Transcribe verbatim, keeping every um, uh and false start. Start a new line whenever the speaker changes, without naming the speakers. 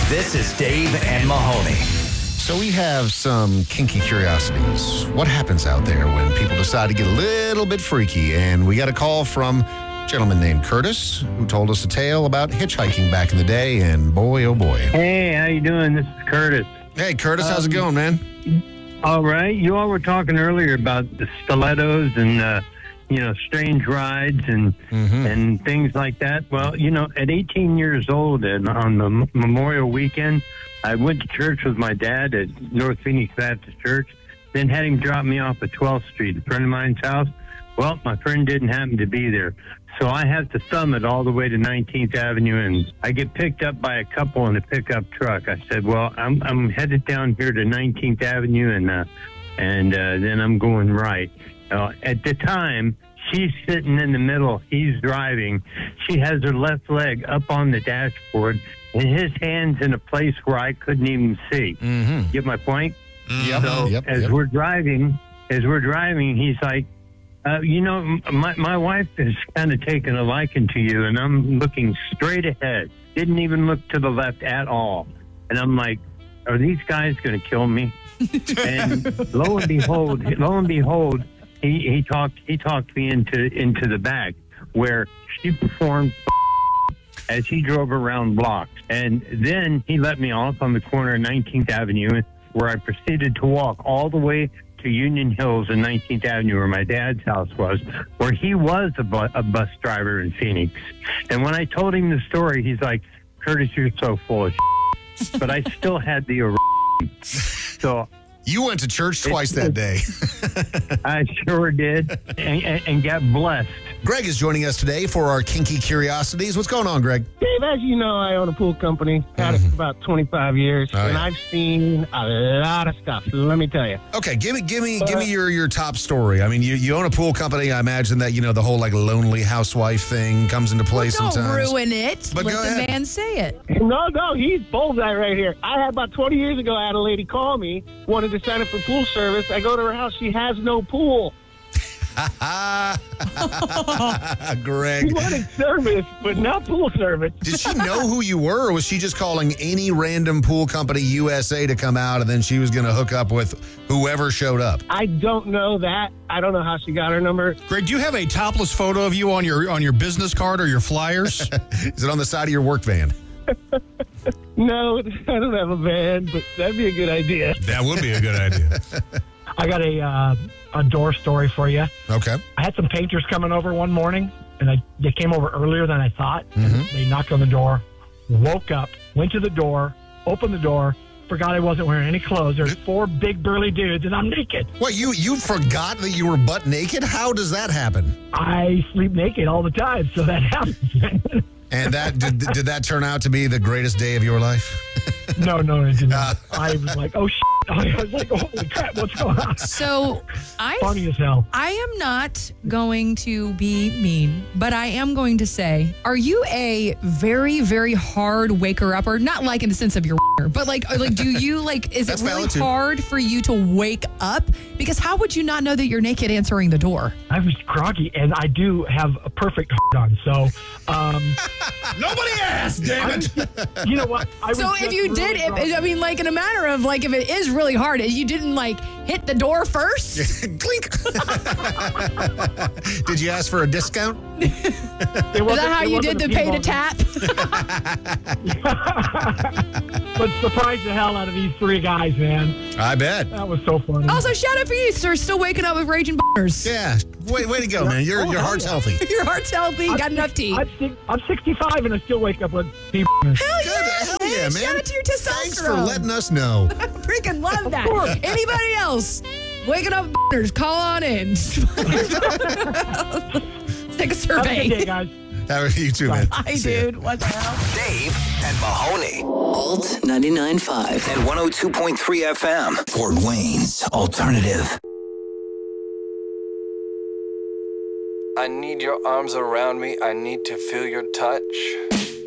This is Dave and Mahoney.
So we have some kinky curiosities. What happens out there when people decide to get a little bit freaky? And we got a call from a gentleman named Curtis who told us a tale about hitchhiking back in the day. And boy, oh boy.
Hey, how you doing? This is Curtis.
Hey, Curtis, how's it
Um,
going, man?
All right. You all were talking earlier about the stilettos and, uh, you know, strange rides and
Mhm.
and things like that. Well, you know, at eighteen years old and on the M- Memorial weekend, I went to church with my dad at North Phoenix Baptist Church, then had him drop me off at twelfth Street, a friend of mine's house. Well, my friend didn't happen to be there. So I have to thumb it all the way to nineteenth Avenue, and I get picked up by a couple in a pickup truck. I said, well, I'm I'm headed down here to nineteenth Avenue, and uh, and uh, then I'm going right. Uh, at the time, she's sitting in the middle. He's driving. She has her left leg up on the dashboard, and his hand's in a place where I couldn't even see.
Mm-hmm.
Get my point?
Yep.
So
yep,
as
yep.
we're driving, as we're driving, he's like, uh, you know, m- my my wife is kind of taking a liking to you, and I'm looking straight ahead. Didn't even look to the left at all. And I'm like, are these guys going to kill me? And lo and behold, lo and behold, he, he talked he talked me into into the back where she performed as he drove around blocks. And then he let me off on the corner of nineteenth Avenue, where I proceeded to walk all the way to Union Hills and nineteenth Avenue, where my dad's house was, where he was a, bu- a bus driver in Phoenix. And when I told him the story, he's like, Curtis, you're so full of shit. But I still had the erection. So
You went to church twice that day.
I sure did, and, and, and got blessed.
Greg is joining us today for our kinky curiosities. What's going on, Greg?
Dave, as you know, I own a pool company. Had it for about twenty-five years,
Oh,
and
yeah.
I've seen a lot of stuff. Let me tell you.
Okay, give me, give me, give me your, your top story. I mean, you, you own a pool company. I imagine that you know the whole like lonely housewife thing comes into play
Don't
sometimes.
ruin it.
But
Let
go
the
ahead.
man say it.
No, no, he's bullseye right here. I had about twenty years ago, I had a lady call me, wanted to sign up for pool service. I go to her house. She has no pool.
Greg,
She wanted service, but not pool service.
did she know who you were, or was she just calling any random pool company U S A to come out, and then she was going to hook up with whoever showed up?
I don't know that. I don't know how she got her number.
Greg, do you have a topless photo of you on your on your business card or your flyers?
Is it on the side of your work van?
No, I don't have a van, but that'd be a good idea.
That would be a good idea.
I got a uh, a door story for you.
Okay.
I had some painters coming over one morning, and I, they came over earlier than I thought.
Mhm.
And they knocked on the door, woke up, went to the door, opened the door, forgot I wasn't wearing any clothes. There's four big burly dudes, and I'm naked.
What, you you forgot that you were butt naked? How does that happen?
I sleep naked all the time, so that happens.
And that did, did that turn out to be the greatest day of your life?
no, no, it did not. I was like, oh, shit. I was like, holy crap, what's going on?
So I,
Funny as hell.
I am not going to be mean, but I am going to say, are you a very, very hard waker up, or not like in the sense of your, but like, or like, do you like? Is
That's
it really
valid, too.
hard for you to wake up? Because how would you not know that you're naked answering the door?
I was groggy, and I do have a perfect on. So, um,
Nobody asked, damn
I
it.
was- you know what? I was
So if
just
you
really
did, if,
groggy.
I mean, like in a matter of like, if it is really hard, you didn't like hit the door first.
Clink. Did you ask for a discount?
It
Is
wasn't-
that how
it
you
wasn't
did
a
the pay to
P-bone.
tap?
But surprised the hell out of these three guys, man.
I bet.
That was so funny.
Also, shout out for you, sir. Still waking up with raging boners.
Yeah. Way, way to go, man. Your,
Oh,
your
hell
heart's
yeah.
healthy.
Your heart's healthy. Got enough tea.
I'm, six- I'm sixty-five and I still wake up with P.
Good. Hell yeah, man.
Shout out to your
Thanks for
testosterone.
letting us know.
Freaking love that.
course.
Anybody else waking up with boners, call on in. Take a
Have a
survey.
good day, guys.
How are you too, man?
Hi,
See ya.
dude. What the hell?
Dave and Mahoney.
Alt ninety-nine point five.
And one oh two point three F M. Fort Wayne's Alternative.
I need your arms around me. I need to feel your touch.